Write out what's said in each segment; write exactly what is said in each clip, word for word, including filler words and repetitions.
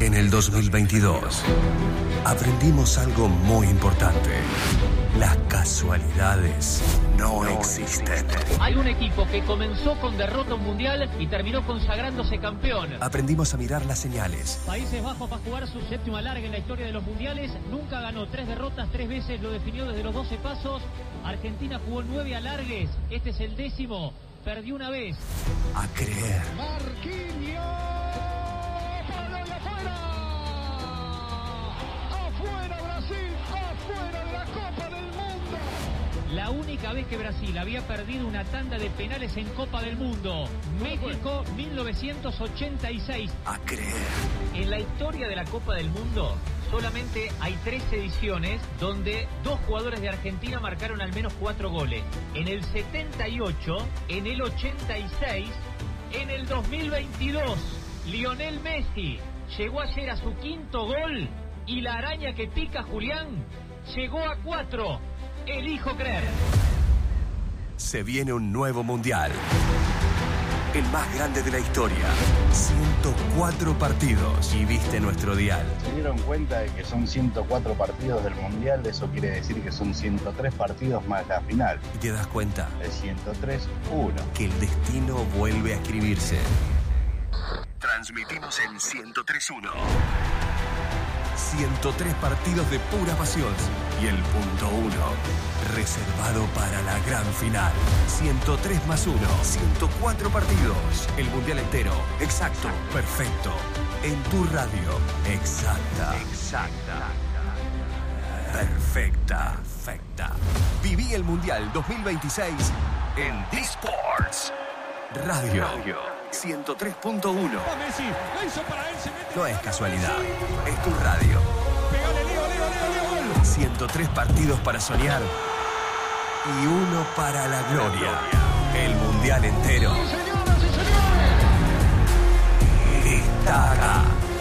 En el dos mil veintidós aprendimos algo muy importante. Las casualidades no, no existen. Hay un equipo que comenzó con derrota mundial y terminó consagrándose campeón. Aprendimos a mirar las señales. Países Bajos va a jugar su séptima larga en la historia de los mundiales. Nunca ganó, tres derrotas, tres veces lo definió desde los doce pasos. Argentina jugó nueve alargues, este es el décimo. Perdió una vez. A creer. Marquinhos. ¡Para y afuera! ¡Afuera Brasil! ¡Afuera de la Copa del Mundo! La única vez que Brasil había perdido una tanda de penales en Copa del Mundo. México, mil novecientos ochenta y seis. A creer. En la historia de la Copa del Mundo solamente hay tres ediciones donde dos jugadores de Argentina marcaron al menos cuatro goles. En el setenta y ocho, en el ochenta y seis, en el dos mil veintidós. Lionel Messi llegó ayer a su quinto gol y la araña que pica Julián llegó a cuatro. Elijo creer. Se viene un nuevo mundial. El más grande de la historia. ciento cuatro partidos. Y viste nuestro dial. Se dieron cuenta de que son ciento cuatro partidos del mundial. Eso quiere decir que son ciento tres partidos más la final. Y te das cuenta. De ciento tres, uno. Que el destino vuelve a escribirse. Transmitimos en ciento tres uno. ciento tres partidos de pura pasión. Y el punto uno, reservado para la gran final. ciento tres más uno, ciento cuatro partidos. El mundial entero. Exacto, perfecto. En tu radio. Exacta. Exacta. Perfecta. Perfecta. Viví el mundial dos mil veintiséis en D-Sports Radio. Radio. ciento tres punto uno. No es casualidad, es tu radio. ciento tres partidos para soñar y uno para la gloria. El mundial entero está acá.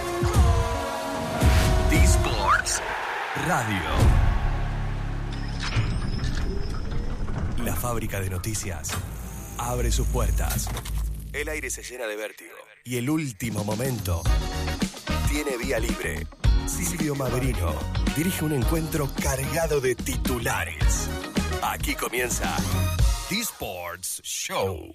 D-Sports Radio. La fábrica de noticias abre sus puertas. El aire se llena de vértigo. Y el último momento tiene vía libre. Silvio Maverino dirige un encuentro cargado de titulares. Aquí comienza D-Sports Show.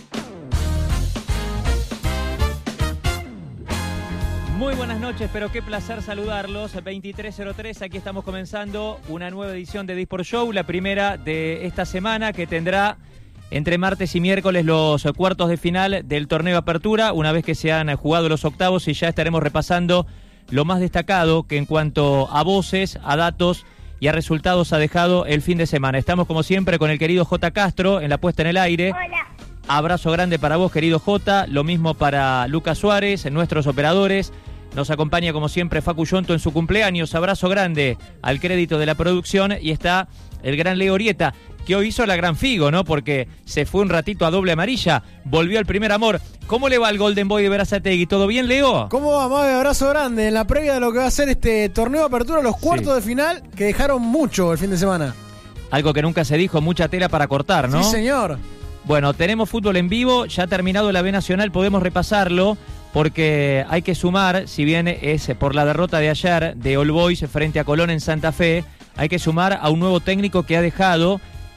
Muy buenas noches, pero qué placer saludarlos. veintitrés cero tres, aquí estamos comenzando una nueva edición de D-Sports Show, la primera de esta semana que tendrá entre martes y miércoles los cuartos de final del torneo Apertura, una vez que se han jugado los octavos, y ya estaremos repasando lo más destacado que en cuanto a voces, a datos y a resultados ha dejado el fin de semana. Estamos como siempre con el querido J. Castro en la puesta en el aire. Hola. Abrazo grande para vos, querido J. Lo mismo para Lucas Suárez, nuestros operadores. Nos acompaña como siempre Facu Yonto en su cumpleaños. Abrazo grande al crédito de la producción. Y está el gran Leo Orieta, que hoy hizo la gran Figo, ¿no? Porque se fue un ratito a doble amarilla, volvió al primer amor. ¿Cómo le va al Golden Boy de Berazategui? ¿Todo bien, Leo? ¿Cómo va, Mabe? Abrazo grande. En la previa de lo que va a ser este torneo de apertura, los cuartos Sí. de final, que dejaron mucho el fin de semana. Algo que nunca se dijo, mucha tela para cortar, ¿no? Sí, señor. Bueno, tenemos fútbol en vivo, ya ha terminado la B Nacional, podemos repasarlo, porque hay que sumar, si bien es por la derrota de ayer de All Boys frente a Colón en Santa Fe, hay que sumar a un nuevo técnico que ha dejado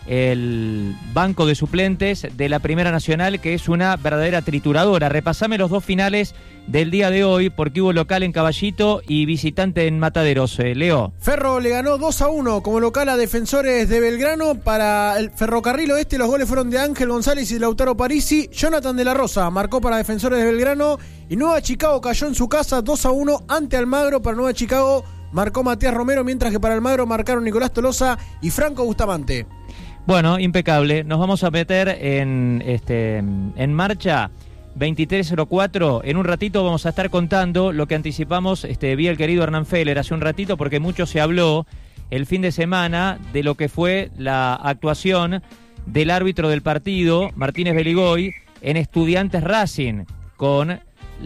el banco de suplentes de la Primera Nacional, que es una verdadera trituradora. Repasame los dos finales del día de hoy, porque hubo local en Caballito y visitante en Mataderos. Eh, Leo. Ferro le ganó dos a uno como local a Defensores de Belgrano. Para el Ferrocarril Oeste los goles fueron de Ángel González y Lautaro Parisi. Jonathan de la Rosa marcó para Defensores de Belgrano. Y Nueva Chicago cayó en su casa dos a uno ante Almagro. Para Nueva Chicago marcó Matías Romero, mientras que para Almagro marcaron Nicolás Tolosa y Franco Bustamante. Bueno, impecable. Nos vamos a meter en este en marcha veintitrés cero cuatro. En un ratito vamos a estar contando lo que anticipamos este vía el querido Hernán Feller hace un ratito, porque mucho se habló el fin de semana de lo que fue la actuación del árbitro del partido, Martínez Beligoy, en Estudiantes Racing, con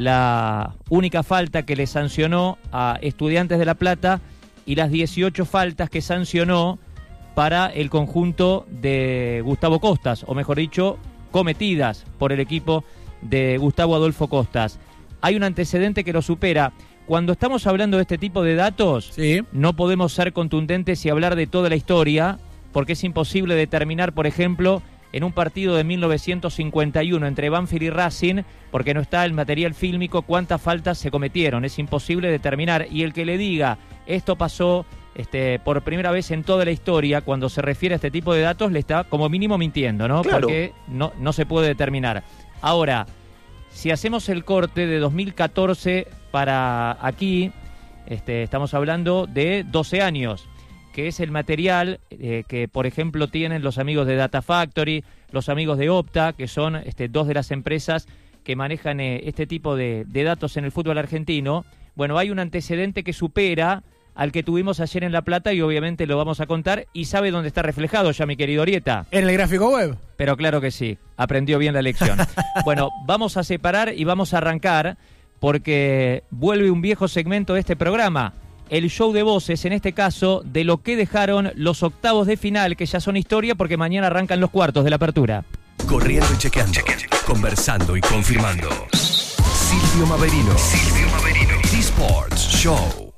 la única falta que le sancionó a Estudiantes de La Plata y las dieciocho faltas que sancionó para el conjunto de Gustavo Costas, o mejor dicho, cometidas por el equipo de Gustavo Adolfo Costas. Hay un antecedente que lo supera. cuando estamos hablando de este tipo de datos, Sí. no podemos ser contundentes y hablar de toda la historia, porque es imposible determinar, por ejemplo, en un partido de mil novecientos cincuenta y uno entre Banfield y Racing, porque no está el material fílmico, cuántas faltas se cometieron. Es imposible determinar. Y el que le diga, esto pasó este, por primera vez en toda la historia, cuando se refiere a este tipo de datos, le está como mínimo mintiendo, ¿no? Claro. Porque no, no se puede determinar. Ahora, si hacemos el corte de dos mil catorce para aquí, este, estamos hablando de doce años, que es el material eh, que, por ejemplo, tienen los amigos de Data Factory, los amigos de Opta, que son este, dos de las empresas que manejan eh, este tipo de, de datos en el fútbol argentino. Bueno, hay un antecedente que supera al que tuvimos ayer en La Plata y obviamente lo vamos a contar. ¿Y sabe dónde está reflejado ya, mi querido Orieta? ¿En el gráfico web? Pero claro que sí, aprendió bien la lección. Bueno, vamos a separar y vamos a arrancar porque vuelve un viejo segmento de este programa. El show de voces, en este caso, de lo que dejaron los octavos de final, que ya son historia porque mañana arrancan los cuartos de la apertura. Corriendo y chequeando, conversando y confirmando. Silvio Maverino. Silvio Maverino. T-Sports Show.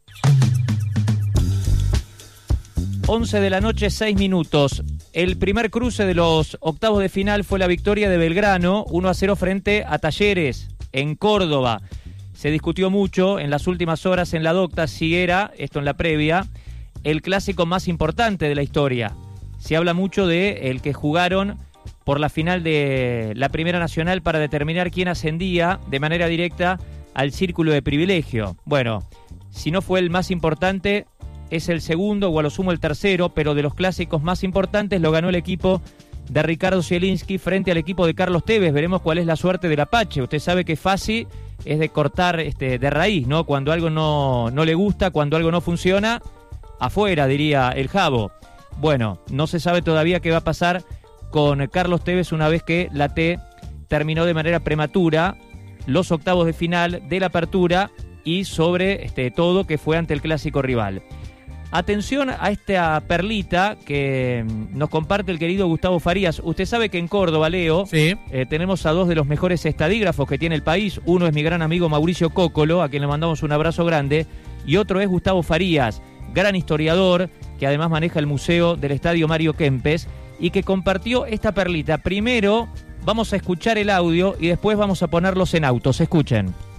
once de la noche, seis minutos. El primer cruce de los octavos de final fue la victoria de Belgrano, uno a cero frente a Talleres, en Córdoba. Se discutió mucho en las últimas horas en la docta si era, esto en la previa, el clásico más importante de la historia. Se habla mucho de el que jugaron por la final de la Primera Nacional para determinar quién ascendía de manera directa al círculo de privilegio. Bueno, si no fue el más importante, es el segundo o a lo sumo el tercero, pero de los clásicos más importantes lo ganó el equipo de Ricardo Zielinski frente al equipo de Carlos Tevez. Veremos cuál es la suerte del Apache. Usted sabe que Fassi es de cortar este, de raíz, ¿no? Cuando algo no, no le gusta, cuando algo no funciona, afuera, diría el Jabo. Bueno, no se sabe todavía qué va a pasar con Carlos Tevez una vez que la T terminó de manera prematura los octavos de final de la apertura y sobre este, todo que fue ante el clásico rival. Atención a esta perlita que nos comparte el querido Gustavo Farías. Usted sabe que en Córdoba, Leo, Sí. eh, tenemos a dos de los mejores estadígrafos que tiene el país. Uno es mi gran amigo Mauricio Cócolo, a quien le mandamos un abrazo grande, y otro es Gustavo Farías, gran historiador, que además maneja el museo del Estadio Mario Kempes, y que compartió esta perlita. Primero vamos a escuchar el audio y después vamos a ponerlos en autos. Escuchen.